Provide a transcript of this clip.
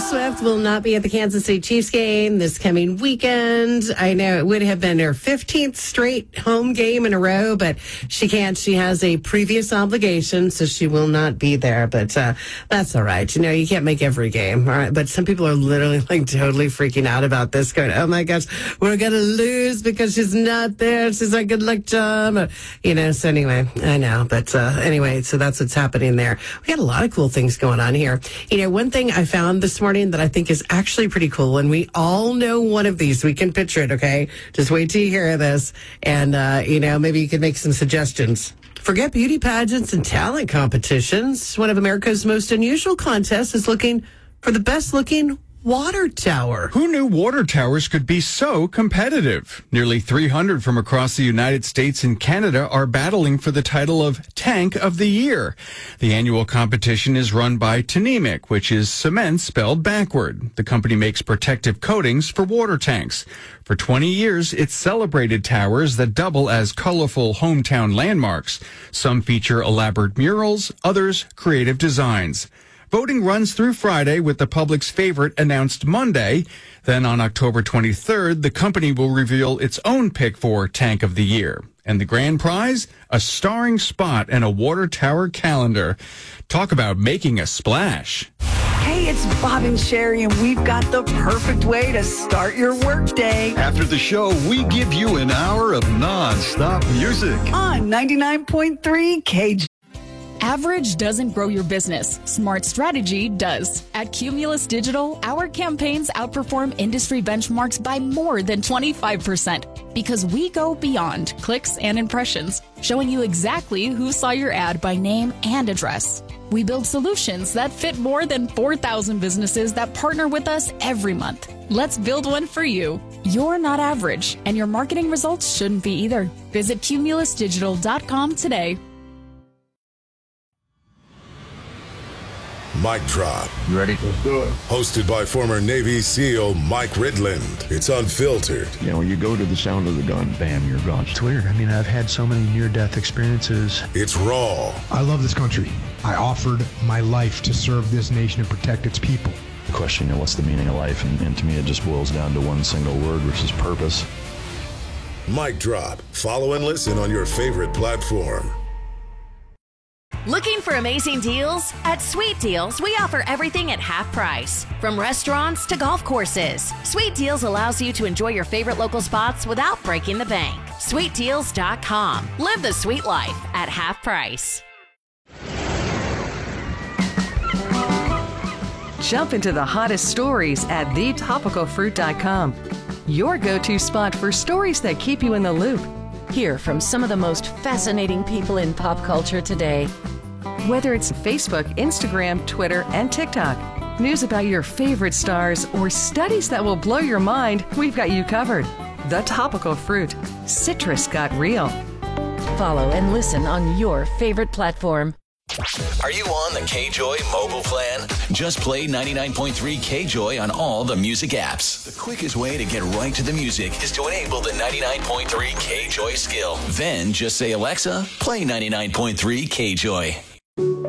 Swift will not be at the Kansas City Chiefs game this coming weekend. I know it would have been her 15th straight home game in a row, but she can't. She has a previous obligation, so she will not be there. But that's all right. You know, you can't make every game, all right? But some people are literally like totally freaking out about this, going, oh my gosh, we're going to lose because she's not there. She's like, good luck, Tom. You know, so anyway, I know. But anyway, so that's what's happening there. We got a lot of cool things going on here. You know, one thing I found this morning that I think is actually pretty cool, and we all know one of these. We can picture it, okay? Just wait till you hear this, and, you know, maybe you could make some suggestions. Forget beauty pageants and talent competitions. One of America's most unusual contests is looking for the best-looking water tower. Who knew water towers could be so competitive? Nearly 300 from across the United States and Canada are battling for the title of Tank of the Year. The annual competition is run by Tnemec, which is cement spelled backward. The company makes protective coatings for water tanks. For 20 years, it's celebrated towers that double as colorful hometown landmarks. Some feature elaborate murals, others creative designs. Voting runs through Friday with the public's favorite announced Monday. Then on October 23rd, the company will reveal its own pick for Tank of the Year. And the grand prize? A starring spot and a water tower calendar. Talk about making a splash. Hey, it's Bob and Sherry, and we've got the perfect way to start your workday. After the show, we give you an hour of non-stop music. On 99.3 KJ. Average doesn't grow your business. Smart strategy does. At Cumulus Digital, our campaigns outperform industry benchmarks by more than 25% because we go beyond clicks and impressions, showing you exactly who saw your ad by name and address. We build solutions that fit more than 4,000 businesses that partner with us every month. Let's build one for you. You're not average, and your marketing results shouldn't be either. Visit cumulusdigital.com today. Mic Drop. You ready? Let's do it. Hosted by former Navy SEAL Mike Ridland. It's unfiltered. You know, when you go to the sound of the gun, bam, you're gone. It's weird. I mean, I've had so many near-death experiences. It's raw. I love this country. I offered my life to serve this nation and protect its people. The question, you know, what's the meaning of life? And to me, it just boils down to one single word, which is purpose. Mic Drop. Follow and listen on your favorite platform. Looking for amazing deals? At Sweet Deals, we offer everything at half price. From restaurants to golf courses, Sweet Deals allows you to enjoy your favorite local spots without breaking the bank. SweetDeals.com. Live the sweet life at half price. Jump into the hottest stories at thetopicalfruit.com. Your go-to spot for stories that keep you in the loop. Hear from some of the most fascinating people in pop culture today. Whether it's Facebook, Instagram, Twitter, and TikTok, news about your favorite stars, or studies that will blow your mind, we've got you covered. The Topical Fruit. Citrus got real. Follow and listen on your favorite platform. Are you on the KJOY mobile plan? Just play 99.3 KJOY on all the music apps. The quickest way to get right to the music is to enable the 99.3 KJOY skill. Then just say, Alexa, play 99.3 KJOY.